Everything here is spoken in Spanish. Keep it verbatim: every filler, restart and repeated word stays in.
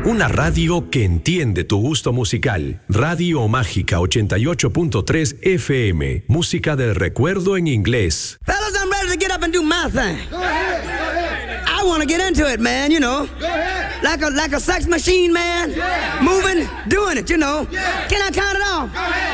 Una radio que entiende tu gusto musical. Radio Mágica ochenta y ocho punto tres F M. Música del recuerdo en inglés. Fellas, I'm ready to get up and do my thing. Go ahead, go ahead. I want to get into it, man, you know. Go ahead. Like a, like a sex machine, man. Yeah. Moving, doing it, you know. Yeah. Can I count it off? Go ahead.